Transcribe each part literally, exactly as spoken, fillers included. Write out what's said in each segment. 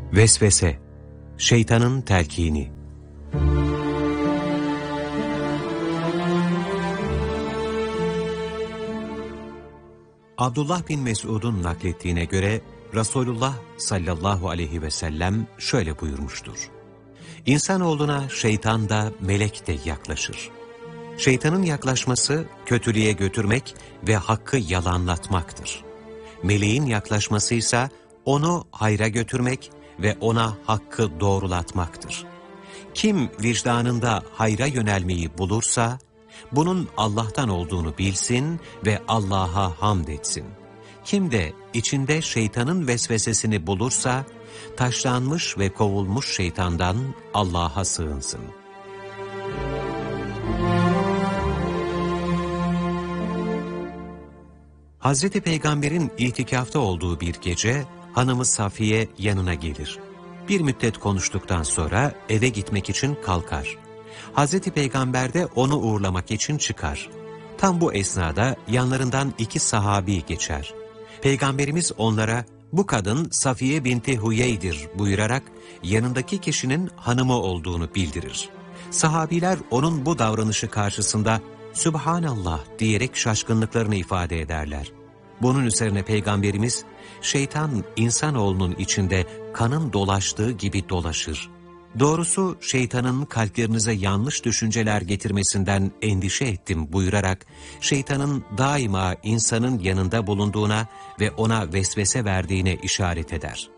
Vesvese, şeytanın telkini. Abdullah bin Mesud'un naklettiğine göre Resulullah sallallahu aleyhi ve sellem şöyle buyurmuştur. İnsanoğluna şeytan da melek de yaklaşır. Şeytanın yaklaşması kötülüğe götürmek ve hakkı yalanlatmaktır. Meleğin yaklaşması ise onu hayra götürmek ve ona hakkı doğrulatmaktır. Kim vicdanında hayra yönelmeyi bulursa, bunun Allah'tan olduğunu bilsin ve Allah'a hamd etsin. Kim de içinde şeytanın vesvesesini bulursa, taşlanmış ve kovulmuş şeytandan Allah'a sığınsın. Hazreti Peygamber'in itikafta olduğu bir gece, hanımı Safiye yanına gelir. Bir müddet konuştuktan sonra eve gitmek için kalkar. Hazreti Peygamber de onu uğurlamak için çıkar. Tam bu esnada yanlarından iki sahabi geçer. Peygamberimiz onlara, "Bu kadın Safiye binti Huyey'dir" buyurarak yanındaki kişinin hanımı olduğunu bildirir. Sahabiler onun bu davranışı karşısında "Sübhanallah" diyerek şaşkınlıklarını ifade ederler. Bunun üzerine Peygamberimiz, "Şeytan insanoğlunun içinde kanın dolaştığı gibi dolaşır. Doğrusu şeytanın kalplerinize yanlış düşünceler getirmesinden endişe ettim" buyurarak şeytanın daima insanın yanında bulunduğuna ve ona vesvese verdiğine işaret eder.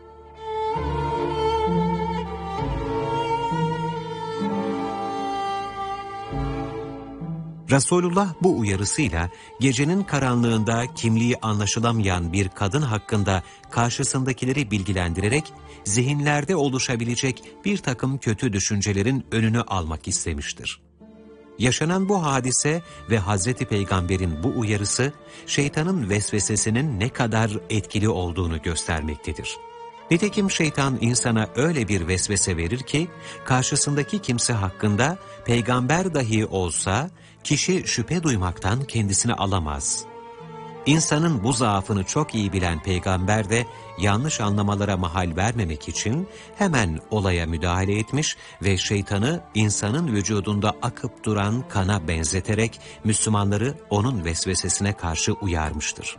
Resulullah bu uyarısıyla gecenin karanlığında kimliği anlaşılamayan bir kadın hakkında karşısındakileri bilgilendirerek zihinlerde oluşabilecek bir takım kötü düşüncelerin önünü almak istemiştir. Yaşanan bu hadise ve Hazreti Peygamber'in bu uyarısı şeytanın vesvesesinin ne kadar etkili olduğunu göstermektedir. Nitekim şeytan insana öyle bir vesvese verir ki karşısındaki kimse hakkında peygamber dahi olsa kişi şüphe duymaktan kendisini alamaz. İnsanın bu zaafını çok iyi bilen peygamber de yanlış anlamalara mahal vermemek için hemen olaya müdahale etmiş ve şeytanı insanın vücudunda akıp duran kana benzeterek Müslümanları onun vesvesesine karşı uyarmıştır.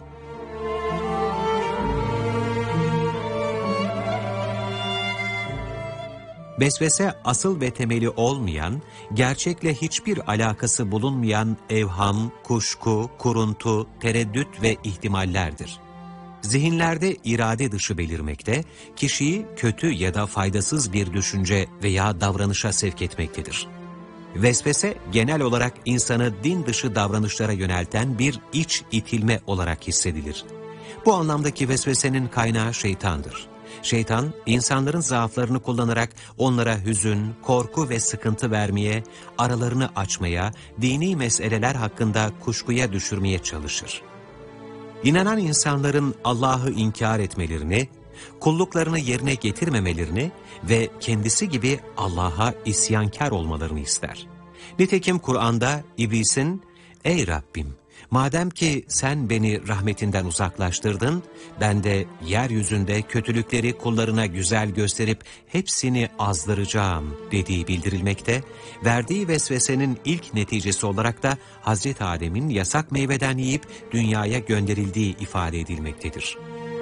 Vesvese asıl ve temeli olmayan, gerçekle hiçbir alakası bulunmayan evham, kuşku, kuruntu, tereddüt ve ihtimallerdir. Zihinlerde irade dışı belirmekte, kişiyi kötü ya da faydasız bir düşünce veya davranışa sevk etmektedir. Vesvese genel olarak insanı din dışı davranışlara yönelten bir iç itilme olarak hissedilir. Bu anlamdaki vesvesenin kaynağı şeytandır. Şeytan, insanların zaaflarını kullanarak onlara hüzün, korku ve sıkıntı vermeye, aralarını açmaya, dini meseleler hakkında kuşkuya düşürmeye çalışır. İnanan insanların Allah'ı inkar etmelerini, kulluklarını yerine getirmemelerini ve kendisi gibi Allah'a isyankar olmalarını ister. Nitekim Kur'an'da iblisin, "Ey Rabbim, madem ki sen beni rahmetinden uzaklaştırdın, ben de yeryüzünde kötülükleri kullarına güzel gösterip hepsini azdıracağım" dediği bildirilmekte, verdiği vesvesenin ilk neticesi olarak da Hazreti Adem'in yasak meyveden yiyip dünyaya gönderildiği ifade edilmektedir.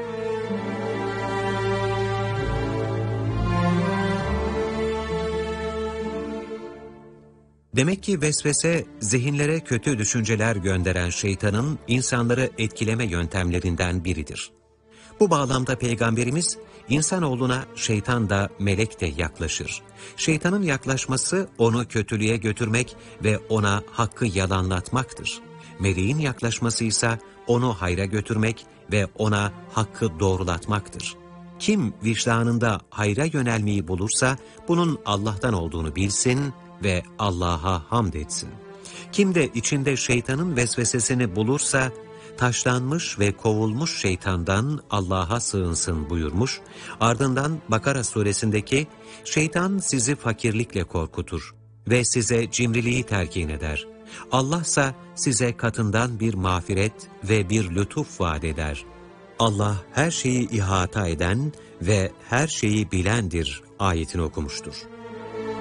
Demek ki vesvese, zihinlere kötü düşünceler gönderen şeytanın insanları etkileme yöntemlerinden biridir. Bu bağlamda Peygamberimiz, insanoğluna şeytan da melek de yaklaşır. Şeytanın yaklaşması onu kötülüğe götürmek ve ona hakkı yalanlatmaktır. Meleğin yaklaşması ise onu hayra götürmek ve ona hakkı doğrulatmaktır. Kim vicdanında hayra yönelmeyi bulursa bunun Allah'tan olduğunu bilsin ve Allah'a hamd etsin. Kim de içinde şeytanın vesvesesini bulursa, taşlanmış ve kovulmuş şeytandan Allah'a sığınsın buyurmuş. Ardından Bakara suresindeki "Şeytan sizi fakirlikle korkutur ve size cimriliği telkin eder. Allah ise size katından bir mağfiret ve bir lütuf vaat eder. Allah her şeyi ihata eden ve her şeyi bilendir ayetini okumuştur.